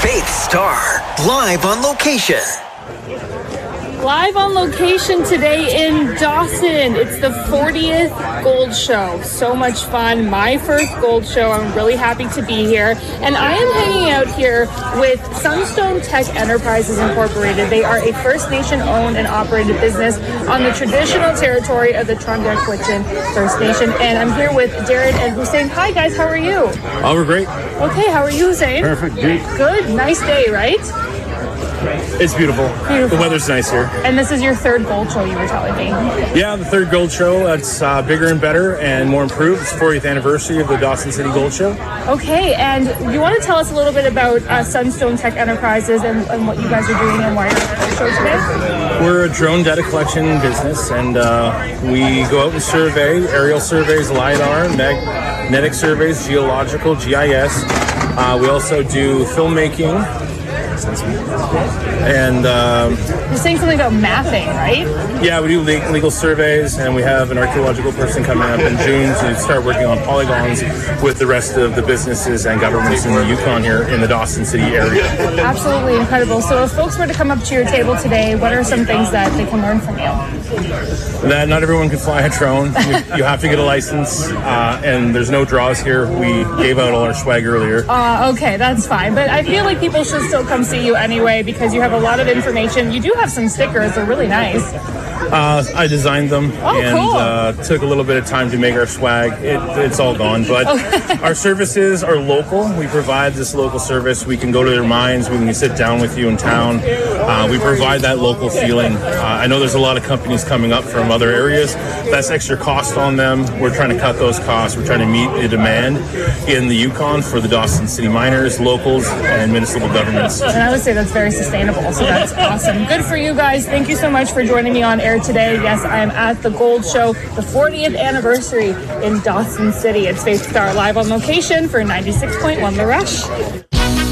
Faith Star, live on location. Live on location today in Dawson. It's the 40th Gold Show. So much fun. My first Gold Show. I'm really happy to be here. And I am hanging out here with Sunstone Tech Enterprises Incorporated. They are a First Nation owned and operated business on the traditional territory of the Trundle-Quechin First Nation. And I'm here with Jared and Hussein. Hi guys, how are you? Oh, we're great. Okay, how are you, Hussein? Perfect, dude. Good, nice day, right? It's beautiful. The weather's nice here. And this is your third Gold Show, you were telling me. Yeah, the third Gold Show. It's bigger and better and more improved. It's the 40th anniversary of the Dawson City Gold Show. Okay, and you want to tell us a little bit about Sunstone Tech Enterprises and what you guys are doing and why you're at the show today? We're a drone data collection business, and we go out and survey, aerial surveys, LiDAR, magnetic surveys, geological, GIS. We also do filmmaking. And you're saying something about mapping, right? Yeah, we do legal surveys, and we have an archaeological person coming up in June to start working on polygons with the rest of the businesses and governments in the Yukon here in the Dawson City area. Absolutely incredible. So if folks were to come up to your table today, what are some things that they can learn from you? That not everyone can fly a drone. You have to get a license, and there's no draws here. We gave out all our swag earlier. Okay, that's fine. But I feel like people should still come see you anyway because you have a lot of information. You do have some stickers. They're really nice. I designed them and took a little bit of time to make our swag. It's all gone, but our services are local. We provide this local service. We can go to their mines. We can sit down with you in town. We provide that local feeling. I know there's a lot of companies coming up from other areas. That's extra cost on them. We're trying to cut those costs. We're trying to meet the demand in the Yukon for the Dawson City miners, locals, and municipal governments. And I would say that's very sustainable, so that's awesome. Good for you guys. Thank you so much for joining me on air today. Yes, I am at the Gold Show, the 40th anniversary in Dawson City. It's Faith Star live on location for 96.1 The Rush.